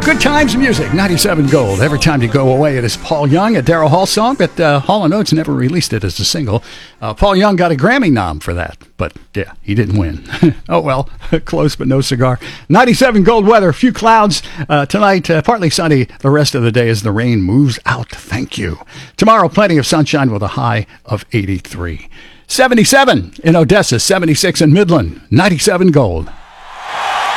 Good Times Music, 97 Gold. Every Time You Go Away. It is Paul Young, a Daryl Hall song, but Hall & Oates never released it as a single. Paul Young got a Grammy nom for that, but yeah, he didn't win. Oh well, close but no cigar. 97 Gold weather, a few clouds tonight, partly sunny the rest of the day as the rain moves out. Thank you. Tomorrow, plenty of sunshine with a high of 83. 77 in Odessa, 76 in Midland, 97 Gold.